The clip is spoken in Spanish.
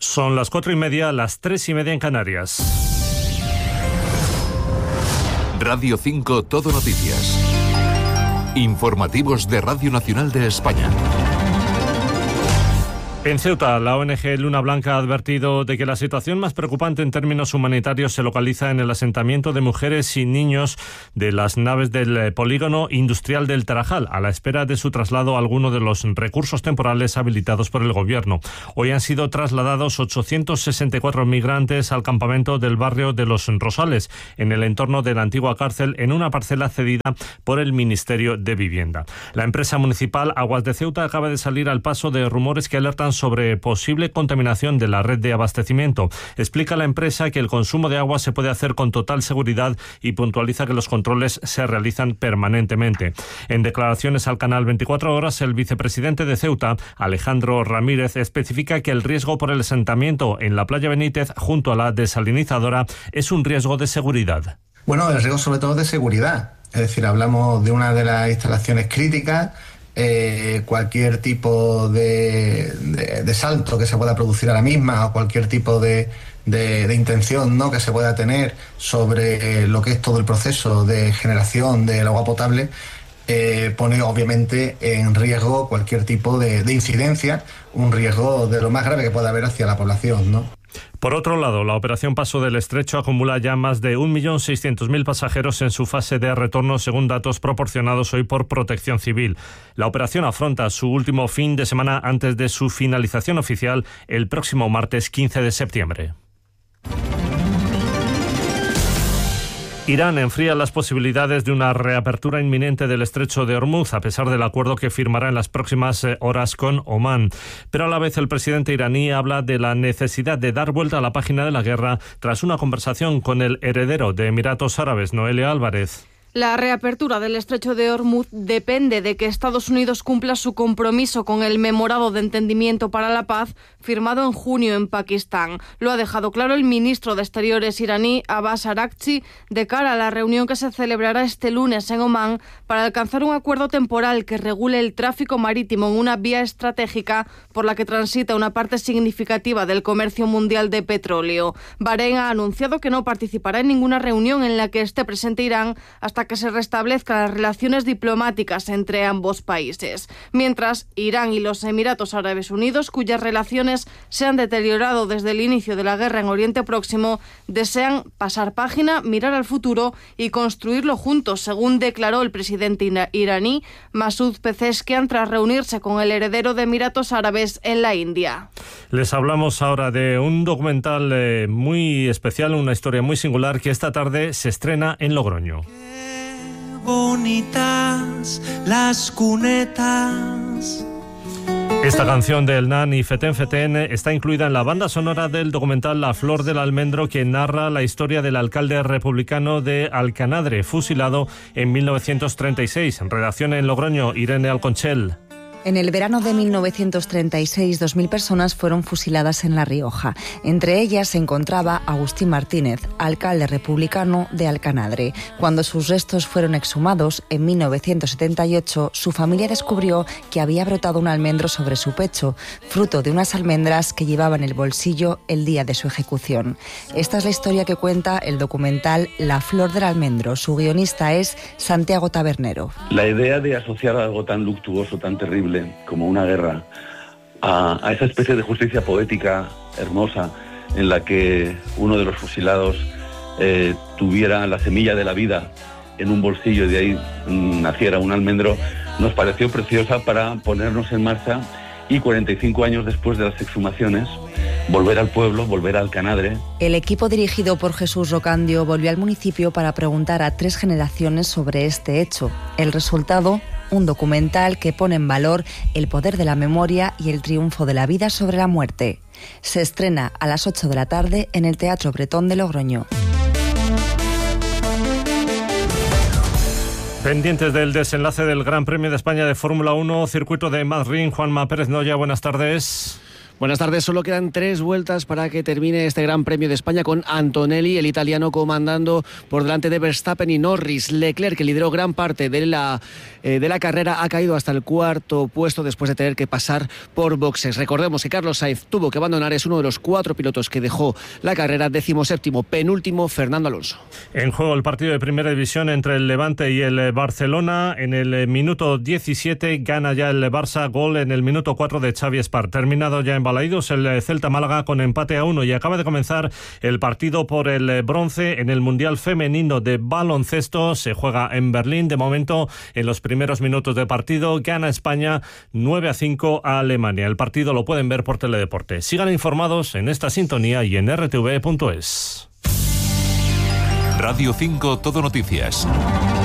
Son las 4:30, las 3:30 en Canarias. Radio 5 Todo Noticias. Informativos de Radio Nacional de España. En Ceuta, la ONG Luna Blanca ha advertido de que la situación más preocupante en términos humanitarios se localiza en el asentamiento de mujeres y niños de las naves del polígono industrial del Tarajal, a la espera de su traslado a alguno de los recursos temporales habilitados por el gobierno. Hoy han sido trasladados 864 migrantes al campamento del barrio de Los Rosales, en el entorno de la antigua cárcel, en una parcela cedida por el Ministerio de Vivienda. La empresa municipal Aguas de Ceuta acaba de salir al paso de rumores que alertan sobre posible contaminación de la red de abastecimiento. Explica la empresa que el consumo de agua se puede hacer con total seguridad y puntualiza que los controles se realizan permanentemente. En declaraciones al canal 24 Horas, el vicepresidente de Ceuta, Alejandro Ramírez, especifica que el riesgo por el asentamiento en la playa Benítez junto a la desalinizadora es un riesgo de seguridad. Bueno, el riesgo sobre todo de seguridad. Es decir, hablamos de una de las instalaciones críticas. Cualquier tipo de salto que se pueda producir a la misma o cualquier tipo de intención, ¿no?, que se pueda tener sobre lo que es todo el proceso de generación del agua potable, pone obviamente en riesgo cualquier tipo de incidencia, un riesgo de lo más grave que pueda haber hacia la población, ¿no? Por otro lado, la operación Paso del Estrecho acumula ya más de 1.600.000 pasajeros en su fase de retorno, según datos proporcionados hoy por Protección Civil. La operación afronta su último fin de semana antes de su finalización oficial el próximo martes 15 de septiembre. Irán enfría las posibilidades de una reapertura inminente del estrecho de Hormuz, a pesar del acuerdo que firmará en las próximas horas con Omán. Pero a la vez el presidente iraní habla de la necesidad de dar vuelta a la página de la guerra tras una conversación con el heredero de Emiratos Árabes, Noelia Álvarez. La reapertura del estrecho de Hormuz depende de que Estados Unidos cumpla su compromiso con el Memorando de Entendimiento para la Paz firmado en junio en Pakistán. Lo ha dejado claro el ministro de Exteriores iraní, Abbas Araghchi, de cara a la reunión que se celebrará este lunes en Omán para alcanzar un acuerdo temporal que regule el tráfico marítimo en una vía estratégica por la que transita una parte significativa del comercio mundial de petróleo. Bahrein ha anunciado que no participará en ninguna reunión en la que esté presente Irán hasta que se restablezcan las relaciones diplomáticas entre ambos países. Mientras, Irán y los Emiratos Árabes Unidos, cuyas relaciones se han deteriorado desde el inicio de la guerra en Oriente Próximo, desean pasar página, mirar al futuro y construirlo juntos, según declaró el presidente iraní Masoud Pezeshkian tras reunirse con el heredero de Emiratos Árabes en la India. Les hablamos ahora de un documental muy especial, una historia muy singular que esta tarde se estrena en Logroño. Bonitas las cunetas. Esta canción de El Nan y Feten Feten está incluida en la banda sonora del documental La Flor del Almendro, que narra la historia del alcalde republicano de Alcanadre, fusilado en 1936. Redacción en Logroño, Irene Alconchel. En el verano de 1936, 2.000 personas fueron fusiladas en La Rioja. Entre ellas se encontraba Agustín Martínez, alcalde republicano de Alcanadre. Cuando sus restos fueron exhumados, en 1978, su familia descubrió que había brotado un almendro sobre su pecho, fruto de unas almendras que llevaba en el bolsillo el día de su ejecución. Esta es la historia que cuenta el documental La Flor del Almendro. Su guionista es Santiago Tabernero. La idea de asociar algo tan luctuoso, tan terrible como una guerra a esa especie de justicia poética hermosa en la que uno de los fusilados tuviera la semilla de la vida en un bolsillo y de ahí naciera un almendro, nos pareció preciosa para ponernos en marcha y 45 años después de las exhumaciones volver al pueblo, volver a Alcanadre. El equipo dirigido por Jesús Rocandio volvió al municipio para preguntar a 3 generaciones sobre este hecho. El resultado, un documental que pone en valor el poder de la memoria y el triunfo de la vida sobre la muerte. Se estrena a las 8 de la tarde en el Teatro Bretón de Logroño. Pendientes del desenlace del Gran Premio de España de Fórmula 1, circuito de Madrid, Juanma Pérez Noya, buenas tardes. Buenas tardes, solo quedan 3 vueltas para que termine este Gran Premio de España con Antonelli, el italiano, comandando por delante de Verstappen y Norris. Leclerc, que lideró gran parte de la carrera, ha caído hasta el 4º puesto después de tener que pasar por boxes. Recordemos que Carlos Sainz tuvo que abandonar, es uno de los 4 pilotos que dejó la carrera. 17º, penúltimo, Fernando Alonso. En juego el partido de Primera División entre el Levante y el Barcelona. En el minuto 17 gana ya el Barça, gol en el minuto 4 de Xavi Espar. Terminado ya en Balaídos el Celta Málaga con empate a 1 y acaba de comenzar el partido por el bronce en el Mundial Femenino de Baloncesto. Se juega en Berlín. De momento, en los primeros minutos de partido, gana España 9-5 a Alemania. El partido lo pueden ver por Teledeporte. Sigan informados en esta sintonía y en rtv.es. Radio 5 Todo Noticias.